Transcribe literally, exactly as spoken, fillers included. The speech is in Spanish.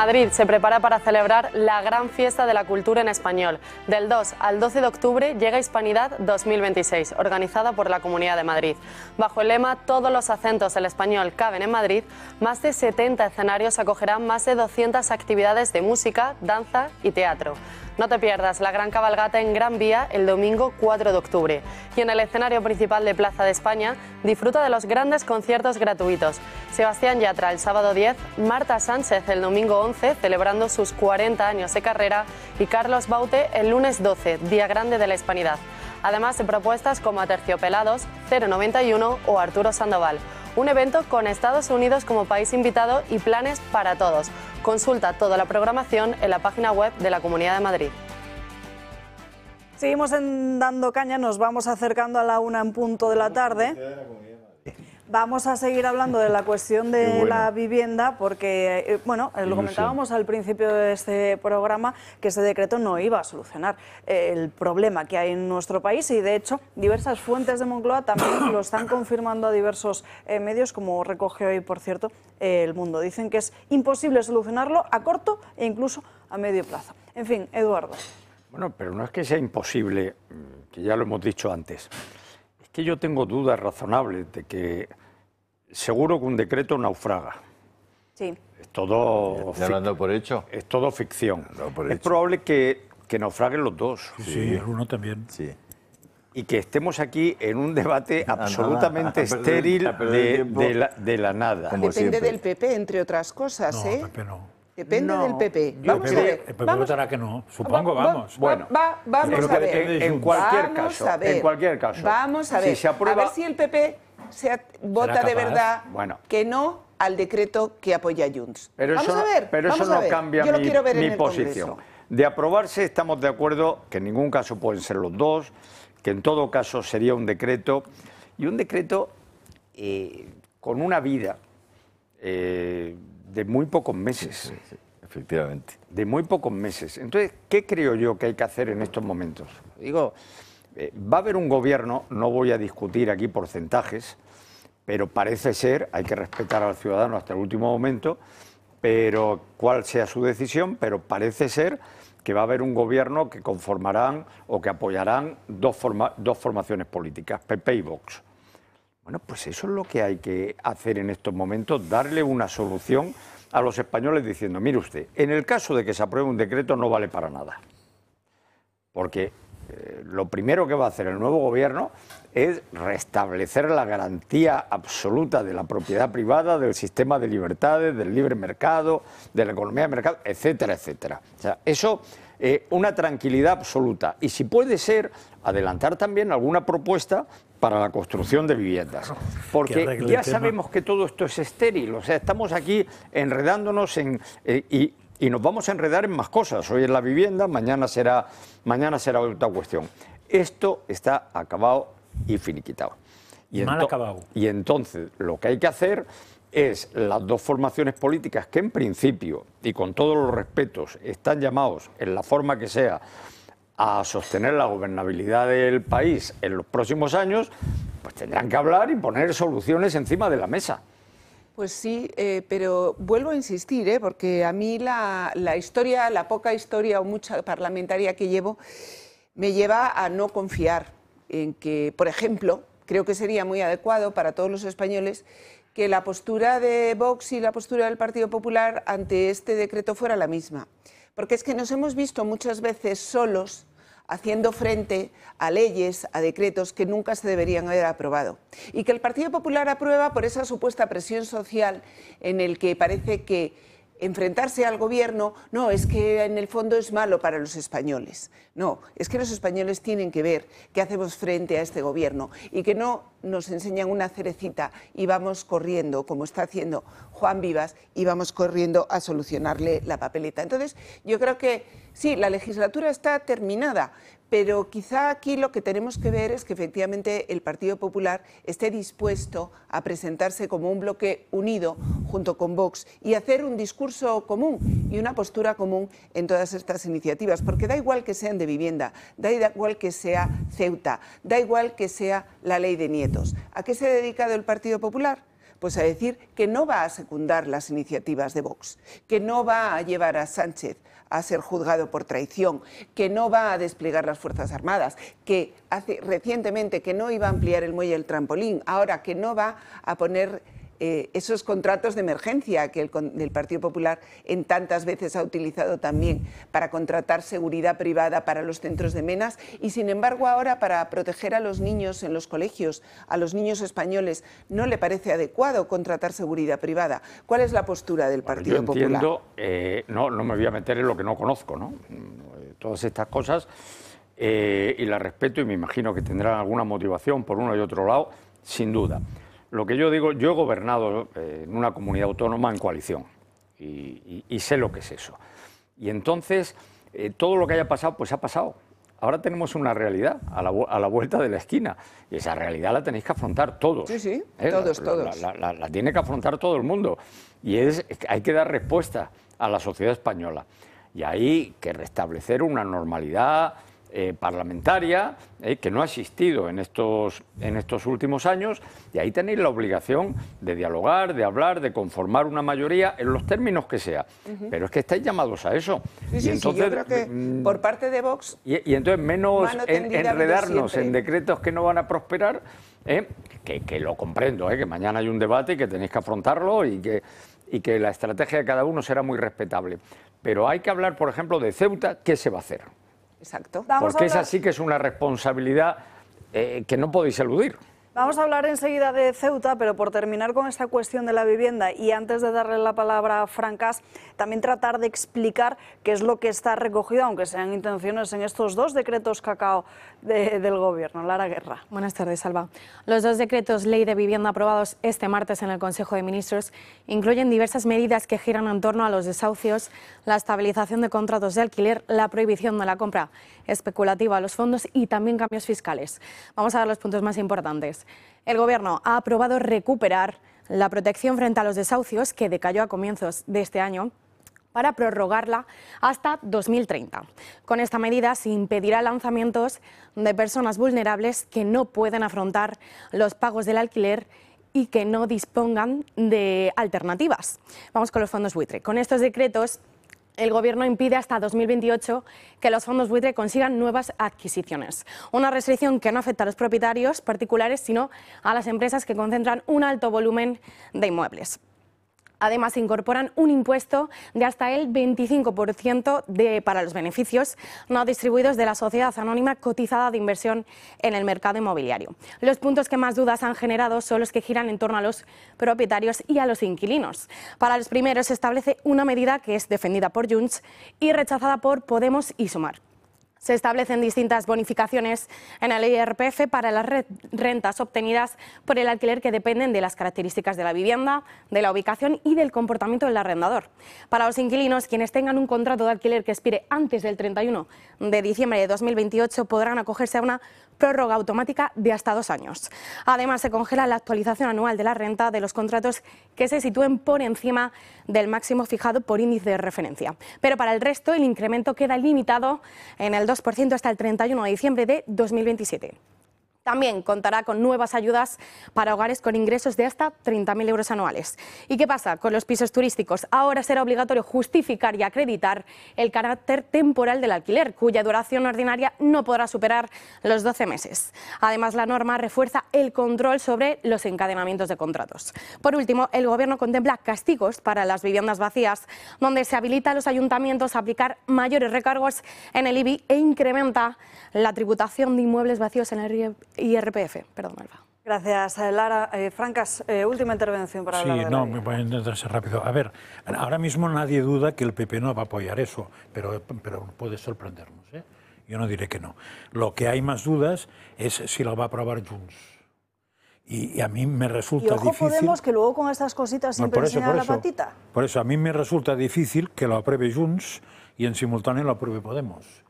Madrid se prepara para celebrar la gran fiesta de la cultura en español. Del dos al doce de octubre llega Hispanidad dos mil veintiséis, organizada por la Comunidad de Madrid. Bajo el lema "Todos los acentos del español caben en Madrid", más de setenta escenarios acogerán más de doscientas actividades de música, danza y teatro. No te pierdas la gran cabalgata en Gran Vía el domingo cuatro de octubre. Y en el escenario principal de Plaza de España, disfruta de los grandes conciertos gratuitos. Sebastián Yatra el sábado diez, Marta Sánchez el domingo once, celebrando sus cuarenta años de carrera, y Carlos Baute el lunes doce, Día Grande de la Hispanidad. Además de propuestas como Aterciopelados, cero noventa y uno o Arturo Sandoval. Un evento con Estados Unidos como país invitado y planes para todos. Consulta toda la programación en la página web de la Comunidad de Madrid. Seguimos en Dando Caña, nos vamos acercando a la una en punto de la tarde. Vamos a seguir hablando de la cuestión de bueno. la vivienda porque, eh, bueno, eh, lo comentábamos al principio de este programa, que ese decreto no iba a solucionar eh, el problema que hay en nuestro país, y de hecho diversas fuentes de Moncloa también lo están confirmando a diversos eh, medios, como recoge hoy, por cierto, eh, El Mundo. Dicen que es imposible solucionarlo a corto e incluso a medio plazo. En fin, Eduardo. Bueno, pero no es que sea imposible, que ya lo hemos dicho antes. Es que yo tengo dudas razonables de que seguro que un decreto naufraga. Sí. Es todo, ¿Ya lo han dado por hecho? Es todo ficción. Por es hecho. probable que, que naufraguen los dos. Sí, sí, el uno también. Sí. Y que estemos aquí en un debate absolutamente nada, a estéril perder, a perder de, tiempo. de, la, de la nada. Como Depende siempre. del P P, entre otras cosas, No, ¿eh? Pepe no. Depende No. del P P. Yo Vamos a creo- ver. El Pepe Vamos, votará que no, supongo, va- vamos. va- Bueno, va- vamos creo a que ver. En, en cualquier Vamos caso, a ver. en cualquier caso. Vamos a ver. Si se aprueba, A ver si el P P se vota de capaz? verdad Bueno. que no al decreto que apoya Junts. Pero vamos eso, a ver. pero vamos eso a no ver. cambia Yo lo mi, quiero ver mi en el posición. Congreso. De aprobarse estamos de acuerdo que en ningún caso pueden ser los dos, que en todo caso sería un decreto, y un decreto eh, con una vida eh, de muy pocos meses. Sí, sí, efectivamente. De muy pocos meses. Entonces, ¿qué creo yo que hay que hacer en estos momentos? Digo, eh, va a haber un gobierno, no voy a discutir aquí porcentajes, pero parece ser, hay que respetar al ciudadano hasta el último momento, pero cuál sea su decisión, pero parece ser que va a haber un gobierno que conformarán o que apoyarán dos, forma, dos formaciones políticas, P P y Vox. Bueno, pues eso es lo que hay que hacer en estos momentos, darle una solución a los españoles diciendo, mire usted, en el caso de que se apruebe un decreto no vale para nada, porque eh, lo primero que va a hacer el nuevo gobierno es restablecer la garantía absoluta de la propiedad privada, del sistema de libertades, del libre mercado, de la economía de mercado, etcétera, etcétera. O sea, eso, eh, una tranquilidad absoluta. Y si puede ser, adelantar también alguna propuesta para la construcción de viviendas. Porque ya sabemos que todo esto es estéril. O sea, estamos aquí enredándonos en... Eh, y, y nos vamos a enredar en más cosas. Hoy es la vivienda, mañana será, mañana será otra cuestión. Esto está acabado y finiquitado. Y mal acabado. Y entonces lo que hay que hacer es las dos formaciones políticas que en principio, y con todos los respetos, están llamados, en la forma que sea, a sostener la gobernabilidad del país en los próximos años, pues tendrán que hablar y poner soluciones encima de la mesa. Pues sí, eh, pero vuelvo a insistir, ¿eh? Porque a mí la, la historia, la poca historia o mucha parlamentaria que llevo, me lleva a no confiar en que, por ejemplo, creo que sería muy adecuado para todos los españoles que la postura de Vox y la postura del Partido Popular ante este decreto fuera la misma. Porque es que nos hemos visto muchas veces solos haciendo frente a leyes, a decretos que nunca se deberían haber aprobado. Y que el Partido Popular aprueba por esa supuesta presión social en el que parece que enfrentarse al gobierno, no, es que en el fondo es malo para los españoles. No, es que los españoles tienen que ver que hacemos frente a este gobierno y que no nos enseñan una cerecita y vamos corriendo, como está haciendo Juan Vivas, y vamos corriendo a solucionarle la papeleta. Entonces, yo creo que sí, la legislatura está terminada, pero quizá aquí lo que tenemos que ver es que efectivamente el Partido Popular esté dispuesto a presentarse como un bloque unido junto con Vox y hacer un discurso común y una postura común en todas estas iniciativas, porque da igual que sean de vivienda, da igual que sea Ceuta, da igual que sea la ley de nietos. ¿A qué se ha dedicado el Partido Popular? Pues a decir que no va a secundar las iniciativas de Vox, que no va a llevar a Sánchez a ser juzgado por traición, que no va a desplegar las Fuerzas Armadas, que hace recientemente que no iba a ampliar el muelle del Trampolín, ahora que no va a poner eh, esos contratos de emergencia que el, el Partido Popular en tantas veces ha utilizado también para contratar seguridad privada para los centros de menas y sin embargo ahora para proteger a los niños en los colegios, a los niños españoles, no le parece adecuado contratar seguridad privada. ¿Cuál es la postura del Partido Popular? Yo entiendo, Popular? Eh, no, no me voy a meter en lo que no conozco, ¿no? Todas estas cosas eh, y las respeto y me imagino que tendrán alguna motivación por uno y otro lado, sin duda. Lo que yo digo, yo he gobernado eh, en una comunidad autónoma en coalición y, y, y sé lo que es eso. Y entonces, eh, todo lo que haya pasado, pues ha pasado. Ahora tenemos una realidad a la, a la vuelta de la esquina y esa realidad la tenéis que afrontar todos. Sí, sí, ¿eh? todos, la, todos. La, la, la, la tiene que afrontar todo el mundo y es, hay que dar respuesta a la sociedad española y hay que restablecer una normalidad Eh, parlamentaria eh, que no ha existido en estos, en estos últimos años y ahí tenéis la obligación de dialogar, de hablar, de conformar una mayoría en los términos que sea. Uh-huh. Pero es que estáis llamados a eso. Sí, y sí, entonces, sí, yo creo que mm, por parte de Vox... Y, y entonces menos en, enredarnos en decretos que no van a prosperar, eh, que, que lo comprendo, eh, que mañana hay un debate y que tenéis que afrontarlo y que, y que la estrategia de cada uno será muy respetable. Pero hay que hablar, por ejemplo, de Ceuta, ¿qué se va a hacer? Exacto. Porque esa sí que es una responsabilidad eh, que no podéis eludir. Vamos a hablar enseguida de Ceuta, pero por terminar con esta cuestión de la vivienda y antes de darle la palabra a Francas, también tratar de explicar qué es lo que está recogido, aunque sean intenciones, en estos dos decretos cacao de, del Gobierno. Lara Guerra. Buenas tardes, Alba. Los dos decretos ley de vivienda aprobados este martes en el Consejo de Ministros incluyen diversas medidas que giran en torno a los desahucios, la estabilización de contratos de alquiler, la prohibición de la compra especulativa a los fondos y también cambios fiscales. Vamos a ver los puntos más importantes. El Gobierno ha aprobado recuperar la protección frente a los desahucios que decayó a comienzos de este año para prorrogarla hasta dos mil treinta. Con esta medida se impedirá lanzamientos de personas vulnerables que no pueden afrontar los pagos del alquiler y que no dispongan de alternativas. Vamos con los fondos buitre. Con estos decretos, el Gobierno impide hasta dos mil veintiocho que los fondos buitre consigan nuevas adquisiciones. Una restricción que no afecta a los propietarios particulares, sino a las empresas que concentran un alto volumen de inmuebles. Además, incorporan un impuesto de hasta el veinticinco por ciento de, para los beneficios no distribuidos de la sociedad anónima cotizada de inversión en el mercado inmobiliario. Los puntos que más dudas han generado son los que giran en torno a los propietarios y a los inquilinos. Para los primeros se establece una medida que es defendida por Junts y rechazada por Podemos y Sumar. Se establecen distintas bonificaciones en el I R P F para las rentas obtenidas por el alquiler que dependen de las características de la vivienda, de la ubicación y del comportamiento del arrendador. Para los inquilinos, quienes tengan un contrato de alquiler que expire antes del treinta y uno de diciembre de dos mil veintiocho podrán acogerse a una prórroga automática de hasta dos años. Además, se congela la actualización anual de la renta de los contratos que se sitúen por encima del máximo fijado por índice de referencia. Pero para el resto, el incremento queda limitado en el dos por ciento hasta el treinta y uno de diciembre de dos mil veintisiete. También contará con nuevas ayudas para hogares con ingresos de hasta treinta mil euros anuales. ¿Y qué pasa con los pisos turísticos? Ahora será obligatorio justificar y acreditar el carácter temporal del alquiler, cuya duración ordinaria no podrá superar los doce meses. Además, la norma refuerza el control sobre los encadenamientos de contratos. Por último, el Gobierno contempla castigos para las viviendas vacías, donde se habilita a los ayuntamientos a aplicar mayores recargos en el I B I e incrementa la tributación de inmuebles vacíos en el I R P F. Perdón, Alba. Gracias, Lara. Eh, Francas, eh, última intervención para sí, hablar de no, la me voy a intentar ser rápido. A ver, ahora mismo nadie duda que el P P no va a apoyar eso, pero, pero puede sorprendernos, ¿eh? Yo no diré que no. Lo que hay más dudas es si lo va a aprobar Junts. Y, y a mí me resulta y ojo difícil... Podemos, que luego con estas cositas siempre por eso, enseña por la eso, patita. Por eso, a mí me resulta difícil que lo apruebe Junts y en simultáneo lo apruebe Podemos.